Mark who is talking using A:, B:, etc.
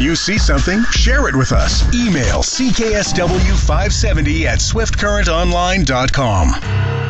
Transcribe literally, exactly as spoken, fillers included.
A: you see something, share it with us. Email C K S W five seventy at swift current online dot com.